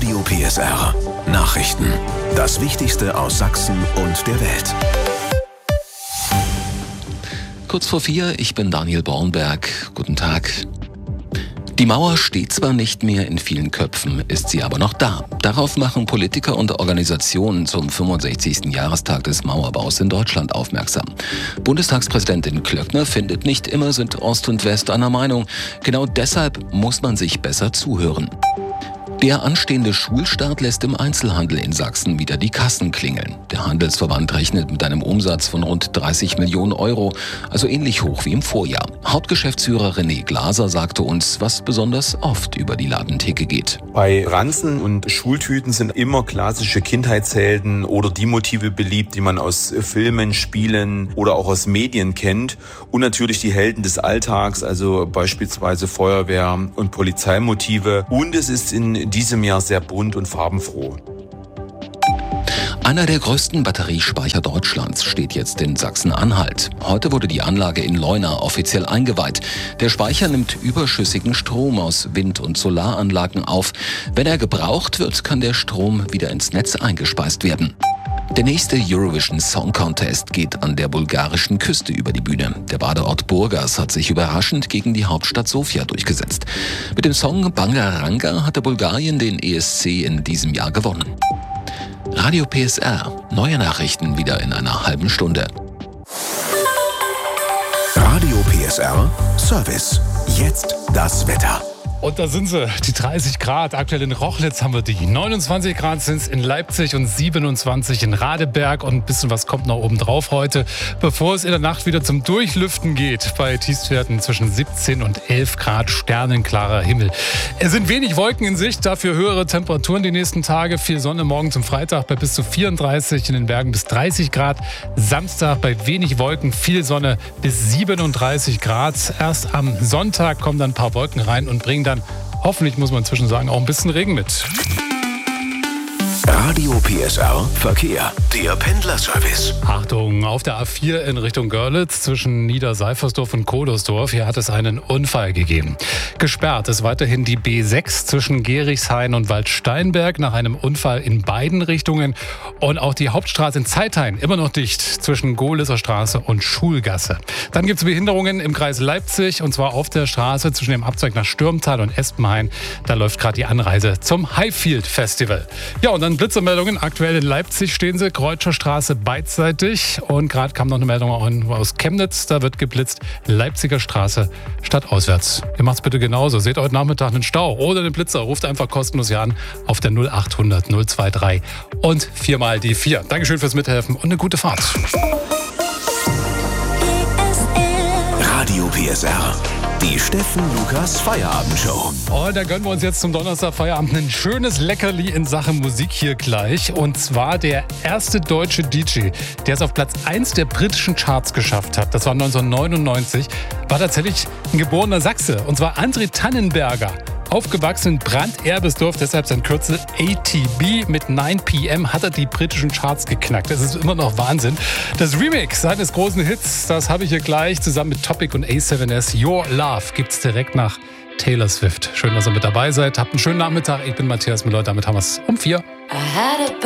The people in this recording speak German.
Radio PSR. Nachrichten. Das Wichtigste aus Sachsen und der Welt. Kurz vor 4, ich bin Daniel Bornberg. Guten Tag. Die Mauer steht zwar nicht mehr in vielen Köpfen, ist sie aber noch da. Darauf machen Politiker und Organisationen zum 65. Jahrestag des Mauerbaus in Deutschland aufmerksam. Bundestagspräsidentin Klöckner findet, nicht immer sind Ost und West einer Meinung. Genau deshalb muss man sich besser zuhören. Der anstehende Schulstart lässt im Einzelhandel in Sachsen wieder die Kassen klingeln. Der Handelsverband rechnet mit einem Umsatz von rund 30 Millionen Euro, also ähnlich hoch wie im Vorjahr. Hauptgeschäftsführer René Glaser sagte uns, was besonders oft über die Ladentheke geht. Bei Ranzen und Schultüten sind immer klassische Kindheitshelden oder die Motive beliebt, die man aus Filmen, Spielen oder auch aus Medien kennt. Und natürlich die Helden des Alltags, also beispielsweise Feuerwehr- und Polizeimotive. Und es ist in diesem Jahr sehr bunt und farbenfroh. Einer der größten Batteriespeicher Deutschlands steht jetzt in Sachsen-Anhalt. Heute wurde die Anlage in Leuna offiziell eingeweiht. Der Speicher nimmt überschüssigen Strom aus Wind- und Solaranlagen auf. Wenn er gebraucht wird, kann der Strom wieder ins Netz eingespeist werden. Der nächste Eurovision Song Contest geht an der bulgarischen Küste über die Bühne. Der Badeort Burgas hat sich überraschend gegen die Hauptstadt Sofia durchgesetzt. Mit dem Song Bangaranga hatte Bulgarien den ESC in diesem Jahr gewonnen. Radio PSR. Neue Nachrichten wieder in einer halben Stunde. Radio PSR Service. Jetzt das Wetter. Und da sind sie, die 30 Grad. Aktuell in Rochlitz haben wir die. 29 Grad sind es in Leipzig und 27 in Radeberg. Und ein bisschen was kommt noch oben drauf heute, bevor es in der Nacht wieder zum Durchlüften geht. Bei Tiefstwerten zwischen 17 und 11 Grad, sternenklarer Himmel. Es sind wenig Wolken in Sicht, dafür höhere Temperaturen die nächsten Tage. Viel Sonne morgen zum Freitag bei bis zu 34, in den Bergen bis 30 Grad. Samstag bei wenig Wolken, viel Sonne bis 37 Grad. Erst am Sonntag kommen dann ein paar Wolken rein und bringen dann, hoffentlich muss man inzwischen sagen, auch ein bisschen Regen mit. Radio PSR Verkehr. Der Pendlerservice. Achtung, auf der A4 in Richtung Görlitz zwischen Niederseifersdorf und Kohlosdorf. Hier hat es einen Unfall gegeben. Gesperrt ist weiterhin die B6 zwischen Gerichshain und Waldsteinberg nach einem Unfall in beiden Richtungen. Und auch die Hauptstraße in Zeithain immer noch dicht zwischen Gohlisser Straße und Schulgasse. Dann gibt es Behinderungen im Kreis Leipzig und zwar auf der Straße zwischen dem Abzweig nach Stürmtal und Espenhain. Da läuft gerade die Anreise zum Highfield Festival. Ja, und dann Blitzermeldungen. Aktuell in Leipzig stehen sie, Kreuzer Straße beidseitig. Und gerade kam noch eine Meldung aus Chemnitz. Da wird geblitzt, Leipziger Straße stadtauswärts. Ihr macht's bitte genauso. Seht heute Nachmittag einen Stau oder einen Blitzer. Ruft einfach kostenlos hier an auf der 0800 023 und 4 mal die 4. Dankeschön fürs Mithelfen und eine gute Fahrt. Radio PSR. Die Steffen Lukas Feierabendshow. Und da gönnen wir uns jetzt zum Donnerstagfeierabend ein schönes Leckerli in Sachen Musik hier gleich. Und zwar der erste deutsche DJ, der es auf Platz 1 der britischen Charts geschafft hat. Das war 1999. War tatsächlich ein geborener Sachse. Und zwar André Tannenberger. Aufgewachsen in Branderbesdorf, deshalb sein Kürzel ATB. Mit 9 PM hat er die britischen Charts geknackt. Das ist immer noch Wahnsinn. Das Remix seines großen Hits, das habe ich hier gleich zusammen mit Topic und A7S. Your Love gibt's direkt nach Taylor Swift. Schön, dass ihr mit dabei seid. Habt einen schönen Nachmittag. Ich bin Matthias Müller. Damit haben wir es um 4.